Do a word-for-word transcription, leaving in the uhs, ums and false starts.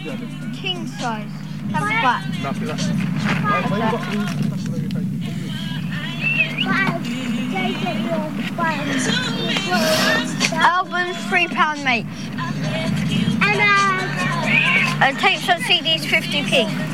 King size. Have a back. Nothing. Album's three pound, mate. And uh, tape shot C D's fifty p.